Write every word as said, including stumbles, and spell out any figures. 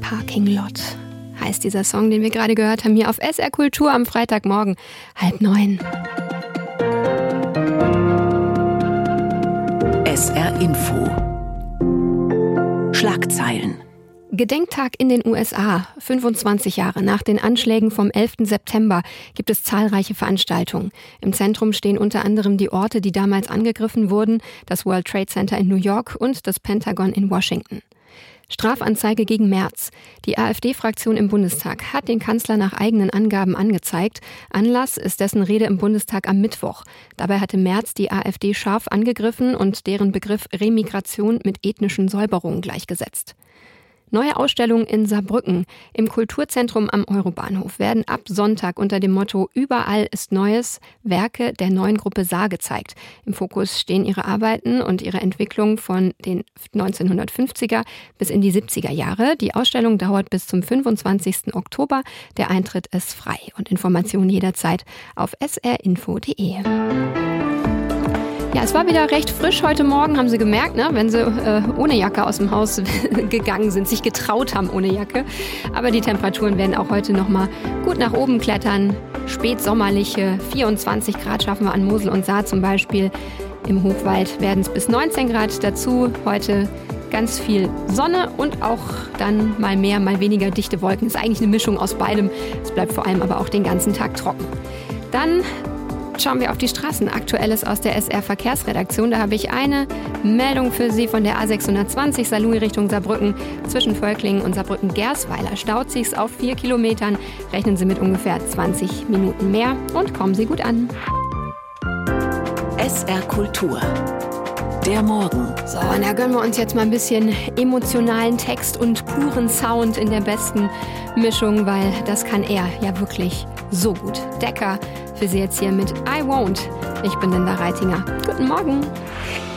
Parking Lot heißt dieser Song, den wir gerade gehört haben, hier auf S R Kultur am Freitagmorgen, halb neun. S R Info. Schlagzeilen. Gedenktag in den U S A. fünfundzwanzig Jahre nach den Anschlägen vom elften September gibt es zahlreiche Veranstaltungen. Im Zentrum stehen unter anderem die Orte, die damals angegriffen wurden, das World Trade Center in New York und das Pentagon in Washington. Strafanzeige gegen Merz. Die AfD-Fraktion im Bundestag hat den Kanzler nach eigenen Angaben angezeigt. Anlass ist dessen Rede im Bundestag am Mittwoch. Dabei hatte Merz die AfD scharf angegriffen und deren Begriff Remigration mit ethnischen Säuberungen gleichgesetzt. Neue Ausstellungen in Saarbrücken. Im Kulturzentrum am Eurobahnhof werden ab Sonntag unter dem Motto Überall ist Neues Werke der neuen Gruppe Saar gezeigt. Im Fokus stehen ihre Arbeiten und ihre Entwicklung von den neunzehnhundertfünfziger bis in die siebziger Jahre. Die Ausstellung dauert bis zum fünfundzwanzigsten Oktober. Der Eintritt ist frei und Informationen jederzeit auf s r info punkt d e. Ja, es war wieder recht frisch heute Morgen, haben Sie gemerkt, ne? Wenn Sie äh, ohne Jacke aus dem Haus gegangen sind, sich getraut haben ohne Jacke. Aber die Temperaturen werden auch heute noch mal gut nach oben klettern. Spätsommerliche vierundzwanzig Grad schaffen wir an Mosel und Saar zum Beispiel. Im Hochwald werden es bis neunzehn Grad. Dazu heute ganz viel Sonne und auch dann mal mehr, mal weniger dichte Wolken. Ist eigentlich eine Mischung aus beidem. Es bleibt vor allem aber auch den ganzen Tag trocken. Dann schauen wir auf die Straßen. Aktuelles aus der S R-Verkehrsredaktion. Da habe ich eine Meldung für Sie von der A sechshundertzwanzig Saarlouis Richtung Saarbrücken. Zwischen Völklingen und Saarbrücken-Gersweiler staut sich's auf vier Kilometern. Rechnen Sie mit ungefähr zwanzig Minuten mehr und kommen Sie gut an. S R Kultur. Der Morgen. So, und da gönnen wir uns jetzt mal ein bisschen emotionalen Text und puren Sound in der besten Mischung, weil das kann er ja wirklich so gut. Decker für Sie jetzt hier mit I Won't. Ich bin Linda Reitinger. Guten Morgen.